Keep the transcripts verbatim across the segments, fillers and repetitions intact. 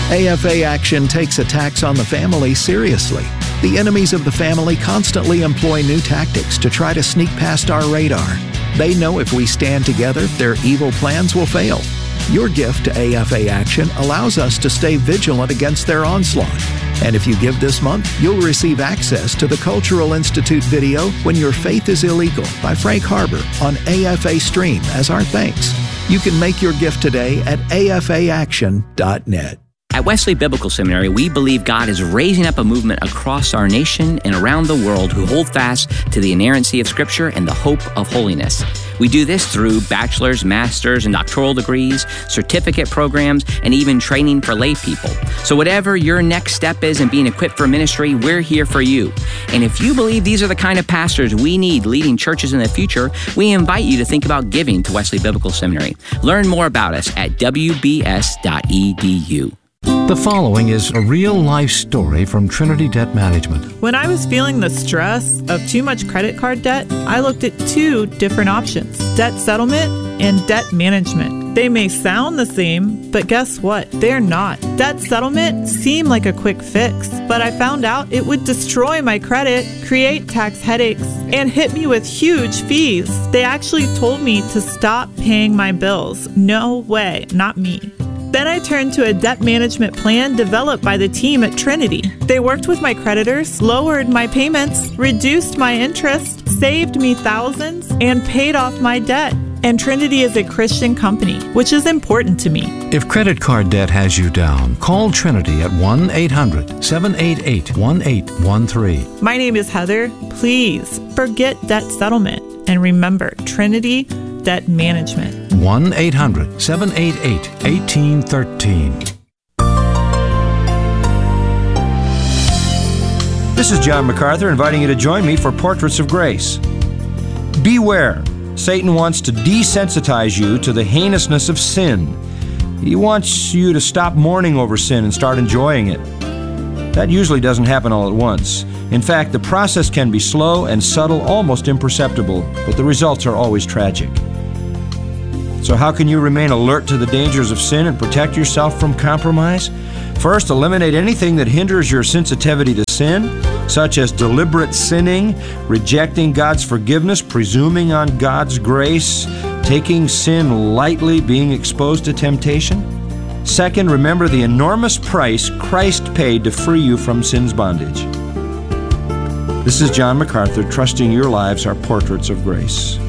A F A Action takes attacks on the family seriously. The enemies of the family constantly employ new tactics to try to sneak past our radar. They know if we stand together, their evil plans will fail. Your gift to A F A Action allows us to stay vigilant against their onslaught. And if you give this month, you'll receive access to the Cultural Institute video When Your Faith is Illegal by Frank Harbor on A F A Stream as our thanks. You can make your gift today at A F A action dot net. At Wesley Biblical Seminary, we believe God is raising up a movement across our nation and around the world who hold fast to the inerrancy of Scripture and the hope of holiness. We do this through bachelor's, master's, and doctoral degrees, certificate programs, and even training for lay people. So whatever your next step is in being equipped for ministry, we're here for you. And if you believe these are the kind of pastors we need leading churches in the future, we invite you to think about giving to Wesley Biblical Seminary. Learn more about us at w b s dot e d u. The following is a real-life story from Trinity Debt Management. When I was feeling the stress of too much credit card debt, I looked at two different options: debt settlement and debt management. They may sound the same, but guess what? They're not. Debt settlement seemed like a quick fix, but I found out it would destroy my credit, create tax headaches, and hit me with huge fees. They actually told me to stop paying my bills. No way, not me. Then I turned to a debt management plan developed by the team at Trinity. They worked with my creditors, lowered my payments, reduced my interest, saved me thousands, and paid off my debt. And Trinity is a Christian company, which is important to me. If credit card debt has you down, call Trinity at one eight hundred seven eight eight one eight one three. My name is Heather. Please forget debt settlement and remember Trinity Debt Management. one eight hundred seven eight eight one eight one three. This is John MacArthur inviting you to join me for Portraits of Grace. Beware. Satan wants to desensitize you to the heinousness of sin. He wants you to stop mourning over sin and start enjoying it. That usually doesn't happen all at once. In fact, the process can be slow and subtle, almost imperceptible, but the results are always tragic. So how can you remain alert to the dangers of sin and protect yourself from compromise? First, eliminate anything that hinders your sensitivity to sin, such as deliberate sinning, rejecting God's forgiveness, presuming on God's grace, taking sin lightly, being exposed to temptation. Second, remember the enormous price Christ paid to free you from sin's bondage. This is John MacArthur, trusting your lives are portraits of grace.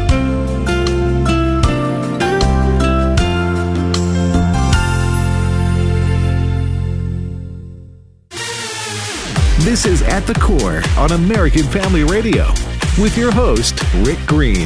This is At the Core on American Family Radio with your host, Rick Green.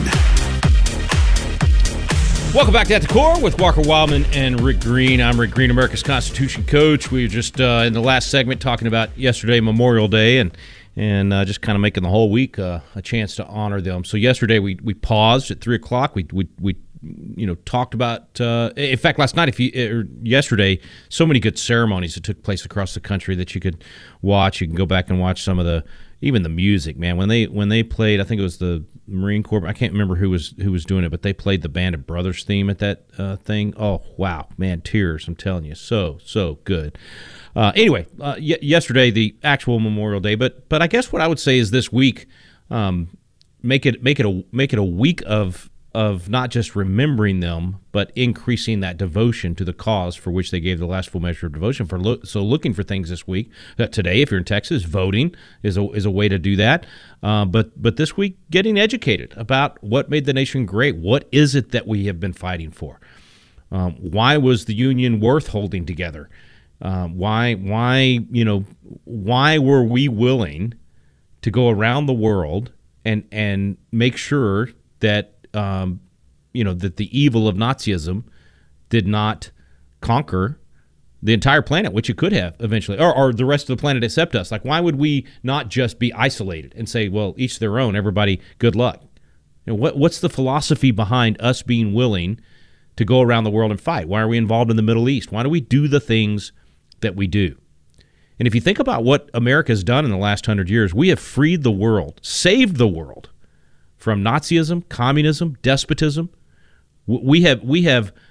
Welcome back to At the Core with Walker Wildman and Rick Green. I'm Rick Green, America's Constitution coach. We were just uh, in the last segment talking about yesterday, Memorial Day, and and uh, just kind of making the whole week uh, a chance to honor them. So yesterday we we paused at three o'clock. We we we you know talked about. Uh, in fact, last night, if you or yesterday, so many good ceremonies that took place across the country that you could watch. You can go back and watch some of the even the music, man. When they when they played, I think it was the Marine Corps. I can't remember who was who was doing it, but they played the Band of Brothers theme at that uh, thing. Oh wow, man, tears! I'm telling you, so so good. Uh, anyway, uh, y- yesterday the actual Memorial Day, but but I guess what I would say is this week, um, make it make it a make it a week of of not just remembering them, but increasing that devotion to the cause for which they gave the last full measure of devotion. For lo- so, looking for things this week. Uh, today, if you're in Texas, voting is a is a way to do that. Uh, but but this week, getting educated about what made the nation great. What is it that we have been fighting for? Um, why was the Union worth holding together? Um, why why you know why were we willing to go around the world and and make sure that Um, you know, that the evil of Nazism did not conquer the entire planet, which it could have eventually, or, or the rest of the planet except us. Like, why would we not just be isolated and say, well, each their own, everybody, good luck? You know, what what's the philosophy behind us being willing to go around the world and fight? Why are we involved in the Middle East? Why do we do the things that we do? And if you think about what America has done in the last hundred years, we have freed the world, saved the world from Nazism, communism, despotism. We have we have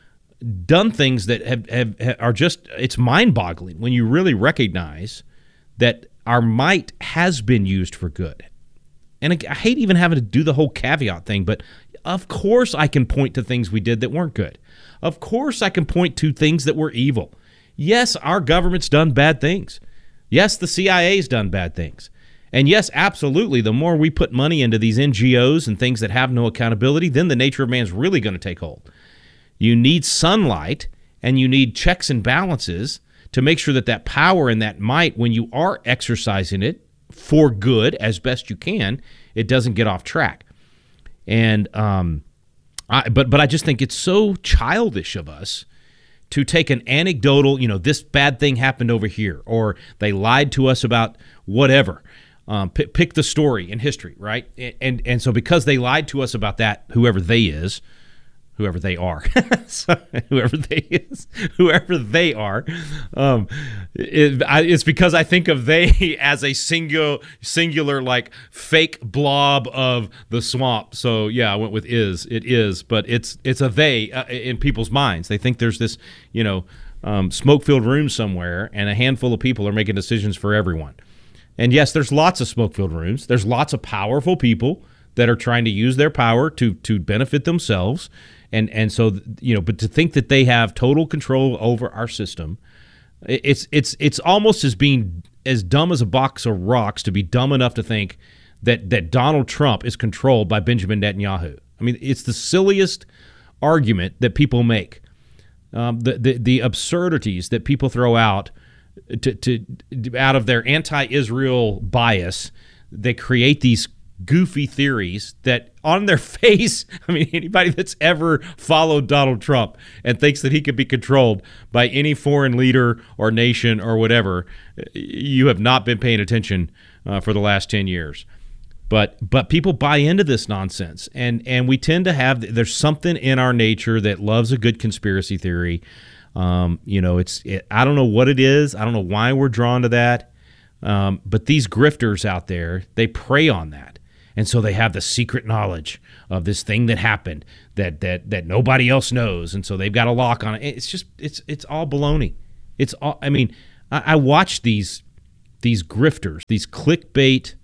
done things that have, have, have are just, it's mind-boggling when you really recognize that our might has been used for good. And I, I hate even having to do the whole caveat thing, but of course I can point to things we did that weren't good. Of course I can point to things that were evil. Yes, our government's done bad things. Yes, the C I A's done bad things. And yes, absolutely, the more we put money into these N G Os and things that have no accountability, then the nature of man's really going to take hold. You need sunlight and you need checks and balances to make sure that that power and that might, when you are exercising it for good as best you can, it doesn't get off track. And um, I, but but I just think it's so childish of us to take an anecdotal, you know, this bad thing happened over here, or they lied to us about whatever. Um, pick, pick the story in history, right? And and so because they lied to us about that, whoever they is, whoever they are, so, whoever they is, whoever they are, um, it, I, it's because I think of they as a singular, singular like fake blob of the swamp. So yeah, I went with is. It is, but it's it's a they uh, in people's minds. They think there's this, you know, um, smoke-filled room somewhere, and a handful of people are making decisions for everyone. And yes, there's lots of smoke-filled rooms. There's lots of powerful people that are trying to use their power to to benefit themselves. And and so, you know, but to think that they have total control over our system, it's it's it's almost as being as dumb as a box of rocks to be dumb enough to think that that Donald Trump is controlled by Benjamin Netanyahu. I mean, it's the silliest argument that people make. Um, the, the the absurdities that people throw out to to out of their anti-Israel bias, they create these goofy theories that on their face, I mean, anybody that's ever followed Donald Trump and thinks that he could be controlled by any foreign leader or nation or whatever, you have not been paying attention uh, for the last ten years. But but people buy into this nonsense, and and we tend to have, there's something in our nature that loves a good conspiracy theory. Um, you know, it's it, I don't know what it is. I don't know why we're drawn to that. Um, but these grifters out there, they prey on that. And so they have the secret knowledge of this thing that happened that that that nobody else knows, and so they've got a lock on it. It's just it's it's all baloney. It's all. I mean, I, I watch these these grifters, these clickbait,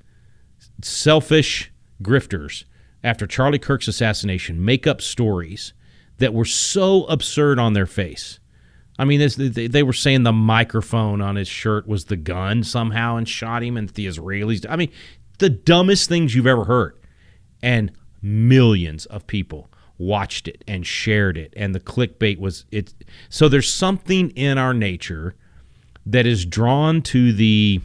selfish grifters after Charlie Kirk's assassination make up stories that were so absurd on their face. I mean, this, they, they were saying the microphone on his shirt was the gun somehow and shot him, and the Israelis. I mean, the dumbest things you've ever heard. And millions of people watched it and shared it, and the clickbait was it. So there's something in our nature that is drawn to the.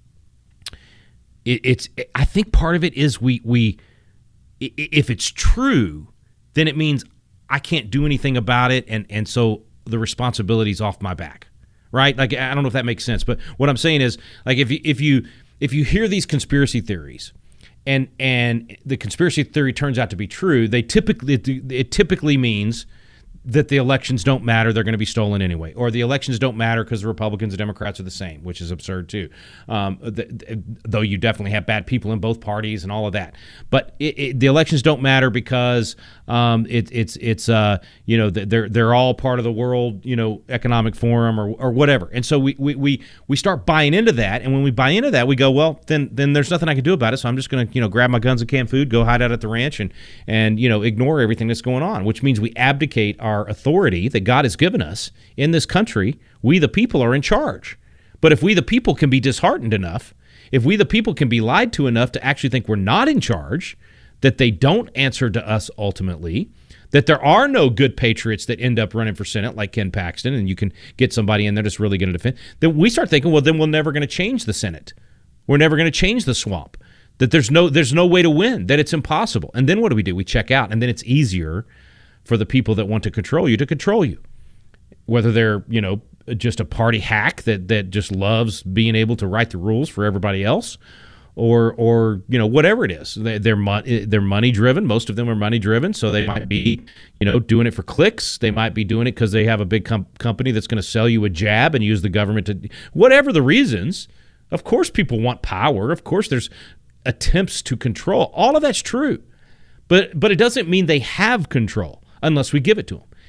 It, it's. I think part of it is we we. If it's true, then it means I can't do anything about it, and and so the responsibility's off my back, right? Like, I don't know if that makes sense, but what I'm saying is, like, if you if you if you hear these conspiracy theories, and and the conspiracy theory turns out to be true, they typically it typically means that the elections don't matter, they're going to be stolen anyway, or the elections don't matter because the Republicans and Democrats are the same, which is absurd too. Um, the, though you definitely have bad people in both parties and all of that, but it, it, the elections don't matter because um, it, it's it's uh, you know they're they're all part of the World you know Economic Forum or or whatever, and so we we we we start buying into that, and when we buy into that, we go, well, then then there's nothing I can do about it, so I'm just going to you know grab my guns and canned food, go hide out at the ranch, and and you know ignore everything that's going on, which means we abdicate our authority that God has given us in this country. We the people are in charge. But if we the people can be disheartened enough, if we the people can be lied to enough to actually think we're not in charge, that they don't answer to us ultimately, that there are no good patriots that end up running for Senate like Ken Paxton, and you can get somebody in there that's really going to defend, then we start thinking, well, then we're never going to change the Senate. We're never going to change the swamp. That there's no there's no way to win, that it's impossible. And then what do we do? We check out, and then it's easier for the people that want to control you to control you, whether they're, you know, just a party hack that, that just loves being able to write the rules for everybody else, or, or you know, whatever it is. They, they're, mo- they're money-driven. Most of them are money-driven, so they might be, you know, doing it for clicks. They might be doing it because they have a big com- company that's going to sell you a jab and use the government to – whatever the reasons. Of course people want power. Of course there's attempts to control. All of that's true. But but it doesn't mean they have control unless we give it to them.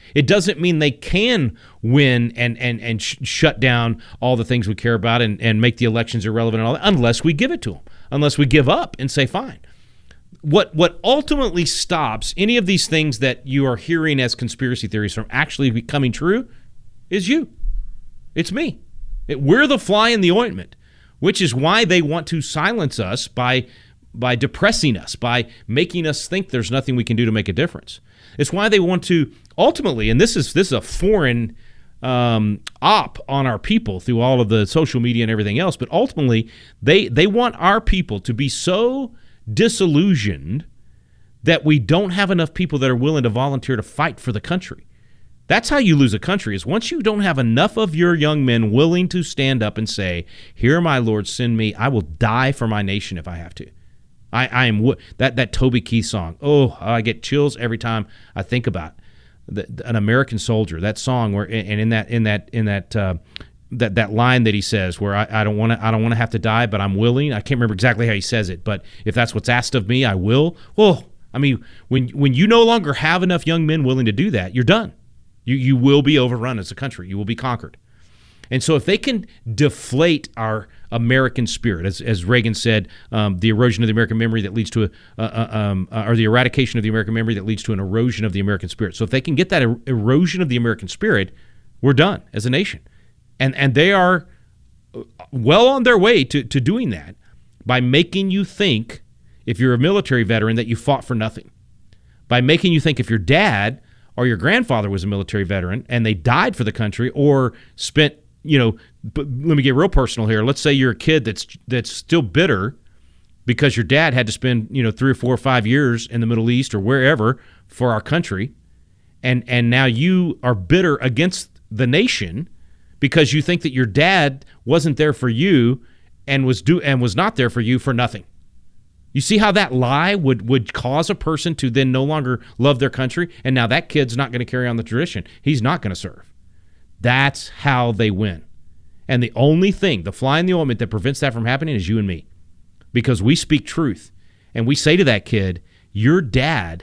It doesn't mean they can win and and and sh- shut down all the things we care about and, and make the elections irrelevant and all that, unless we give it to them, unless we give up and say, fine. What what ultimately stops any of these things that you are hearing as conspiracy theories from actually becoming true is you. It's me. It, we're the fly in the ointment, which is why they want to silence us by by depressing us, by making us think there's nothing we can do to make a difference. It's why they want to ultimately, and this is this is a foreign um, op on our people through all of the social media and everything else, but ultimately they they want our people to be so disillusioned that we don't have enough people that are willing to volunteer to fight for the country. That's how you lose a country, is once you don't have enough of your young men willing to stand up and say, here, my Lord, send me. I will die for my nation if I have to. I, I am that that Toby Keith song. Oh, I get chills every time I think about the, an American soldier. That song where, and in that in that in that uh, that that line that he says, where I, I don't want to I don't want to have to die, but I'm willing. I can't remember exactly how he says it, but if that's what's asked of me, I will. Oh, I mean, when when you no longer have enough young men willing to do that, you're done. You you will be overrun as a country. You will be conquered. And so if they can deflate our American spirit, as as Reagan said, um, the erosion of the American memory that leads to a, uh, uh, um, uh, or the eradication of the American memory that leads to an erosion of the American spirit. So if they can get that er- erosion of the American spirit, we're done as a nation. And and they are well on their way to, to doing that by making you think, if you're a military veteran, that you fought for nothing. By making you think if your dad or your grandfather was a military veteran and they died for the country or spent, you know, but let me get real personal here. Let's say you're a kid that's that's still bitter because your dad had to spend, you know, three or four or five years in the Middle East or wherever for our country, and and now you are bitter against the nation because you think that your dad wasn't there for you and was do and was not there for you for nothing. You see how that lie would, would cause a person to then no longer love their country, and now that kid's not going to carry on the tradition. He's not going to serve. That's how they win. And the only thing, the fly in the ointment that prevents that from happening is you and me, because we speak truth. And we say to that kid, your dad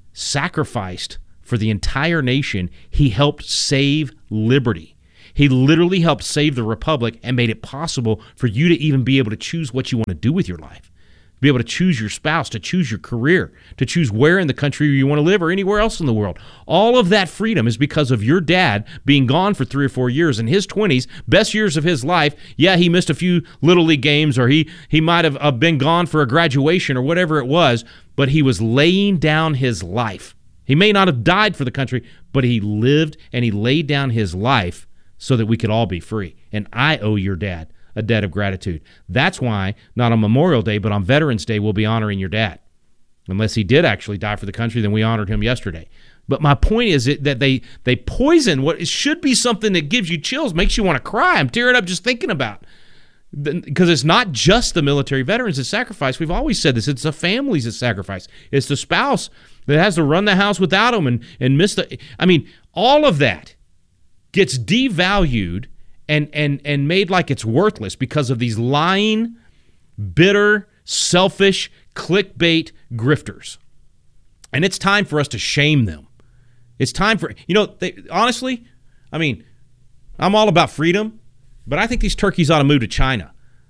sacrificed for the entire nation. He helped save liberty. He literally helped save the republic and made it possible for you to even be able to choose what you want to do with your life. Be able to choose your spouse, to choose your career, to choose where in the country you want to live or anywhere else in the world. All of that freedom is because of your dad being gone for three or four years in his twenties, best years of his life. Yeah, he missed a few Little League games, or he, he might have uh, been gone for a graduation or whatever it was, but he was laying down his life. He may not have died for the country, but he lived and he laid down his life so that we could all be free. And I owe your dad a debt of gratitude. That's why, not on Memorial Day, but on Veterans Day, we'll be honoring your dad. Unless he did actually die for the country, then we honored him yesterday. But my point is that they they poison what should be something that gives you chills, makes you want to cry. I'm tearing up just thinking about it. Because it's not just the military veterans that sacrifice. We've always said this. It's the families that sacrifice. It's the spouse that has to run the house without them and, and miss the... I mean, all of that gets devalued and and and made like it's worthless because of these lying, bitter, selfish, clickbait grifters. And it's time for us to shame them. It's time for, you know, they, honestly, I mean, I'm all about freedom, but I think these turkeys ought to move to China.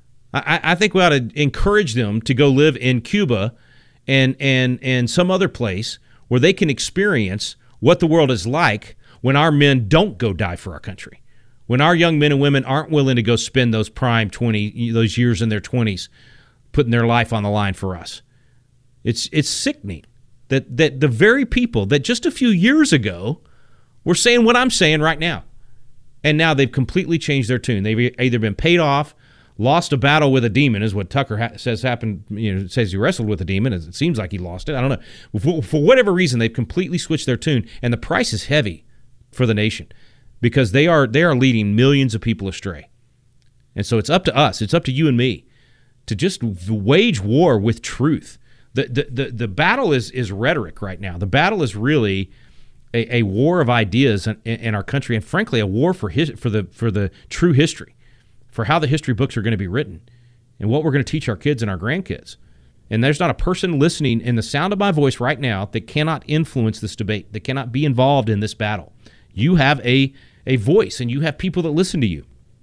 I, I think we ought to encourage them to go live in Cuba and and and some other place where they can experience what the world is like when our men don't go die for our country. When our young men and women aren't willing to go spend those prime twenty, those years in their twenties, putting their life on the line for us. It's it's sickening that that the very people that just a few years ago were saying what I'm saying right now, and now they've completely changed their tune. They've either been paid off, lost a battle with a demon, is what Tucker ha- says happened. You know, says he wrestled with a demon. As it seems like he lost it. I don't know. For, for whatever reason, they've completely switched their tune, and the price is heavy for the nation. Because they are they are leading millions of people astray. And so it's up to us, it's up to you and me to just wage war with truth. The the the, the battle is, is rhetoric right now. The battle is really a, a war of ideas in, in our country, and frankly, a war for his, for the for the true history, for how the history books are going to be written, and what we're going to teach our kids and our grandkids. And there's not a person listening in the sound of my voice right now that cannot influence this debate, that cannot be involved in this battle. You have a, a voice, and you have people that listen to you.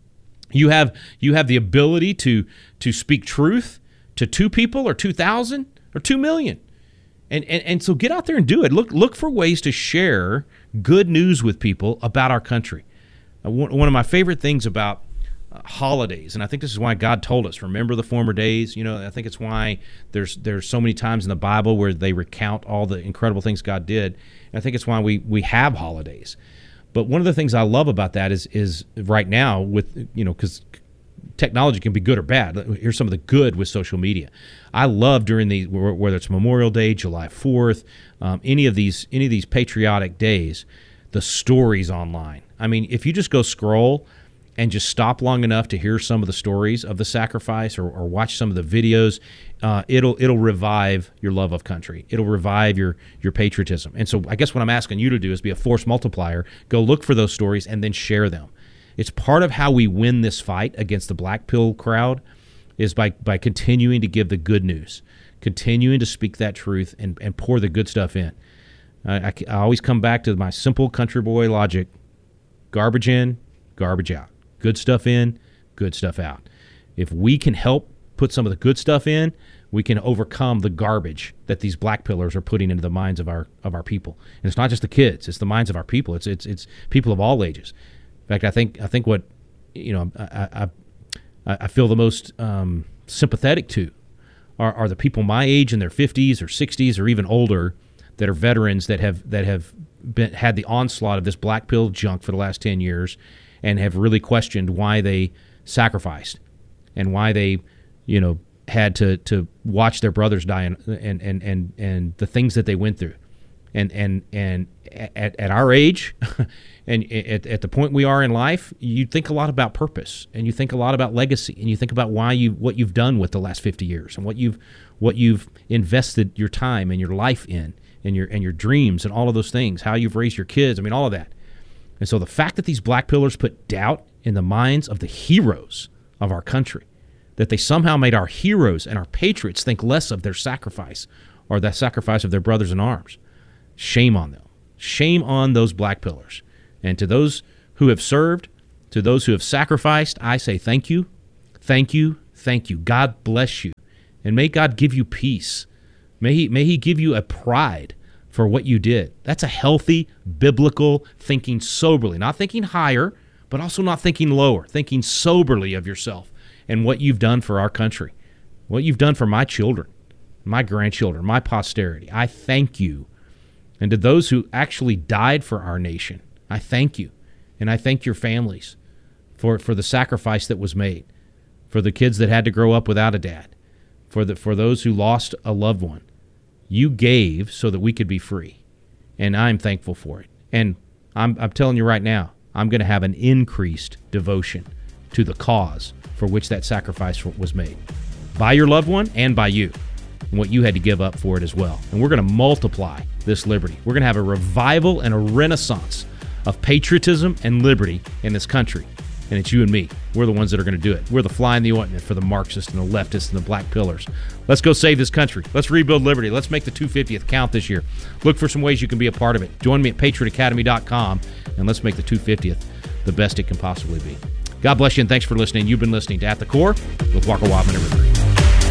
You have you have the ability to to speak truth to two people or two thousand or two million. And, and and so get out there and do it. Look look for ways to share good news with people about our country. Uh, one, one of my favorite things about Uh, holidays, and I think this is why God told us, remember the former days. You know, I think it's why there's there's so many times in the Bible where they recount all the incredible things God did. And I think it's why we we have holidays. But one of the things I love about that is is right now with, you know, because technology can be good or bad. Here's some of the good with social media. I love during the, whether it's Memorial Day, July fourth, um, any of these any of these patriotic days, the stories online. I mean, if you just go scroll and just stop long enough to hear some of the stories of the sacrifice, or, or watch some of the videos, uh, it'll it'll revive your love of country. It'll revive your your patriotism. And so I guess what I'm asking you to do is be a force multiplier. Go look for those stories and then share them. It's part of how we win this fight against the black pill crowd, is by, by continuing to give the good news, continuing to speak that truth and, and pour the good stuff in. I, I, I always come back to my simple country boy logic: garbage in, garbage out. Good stuff in, good stuff out. If we can help put some of the good stuff in, we can overcome the garbage that these black pillars are putting into the minds of our of our people. And it's not just the kids; it's the minds of our people. It's it's it's people of all ages. In fact, I think I think what you know I I, I feel the most um, sympathetic to are, are the people my age in their fifties or sixties or even older that are veterans that have that have been, had the onslaught of this black pill junk for the last ten years. And have really questioned why they sacrificed and why they, you know, had to, to watch their brothers die and, and, and, and, and the things that they went through. And and and at, at our age and at, at the point we are in life, you think a lot about purpose, and you think a lot about legacy, and you think about why you what you've done with the last fifty years and what you've what you've invested your time and your life in, and your and your dreams and all of those things, how you've raised your kids. I mean, all of that. And so the fact that these black pillars put doubt in the minds of the heroes of our country, that they somehow made our heroes and our patriots think less of their sacrifice or the sacrifice of their brothers in arms, shame on them. Shame on those black pillars. And to those who have served, to those who have sacrificed, I say thank you, thank you, thank you. God bless you. And may God give you peace. May he, may he give you a pride for what you did. That's a healthy, biblical thinking soberly. Not thinking higher, but also not thinking lower. Thinking soberly of yourself and what you've done for our country. What you've done for my children, my grandchildren, my posterity. I thank you. And to those who actually died for our nation, I thank you. And I thank your families for, for the sacrifice that was made. For the kids that had to grow up without a dad. For the for those who lost a loved one. You gave so that we could be free, and I'm thankful for it. And I'm, I'm telling you right now, I'm going to have an increased devotion to the cause for which that sacrifice was made, by your loved one and by you, and what you had to give up for it as well. And we're going to multiply this liberty. We're going to have a revival and a renaissance of patriotism and liberty in this country. And it's you and me. We're the ones that are going to do it. We're the fly in the ointment for the Marxists and the leftists and the black pillars. Let's go save this country. Let's rebuild liberty. Let's make the two hundred fiftieth count this year. Look for some ways you can be a part of it. Join me at patriot academy dot com, and let's make the two hundred fiftieth the best it can possibly be. God bless you, and thanks for listening. You've been listening to At the Core with Walker Wildman and Rick Green.